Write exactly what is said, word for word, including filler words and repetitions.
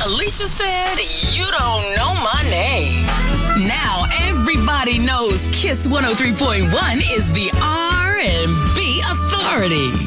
Alicia said, you don't know my name. Now everybody knows Kiss one oh three point one is the R and B authority.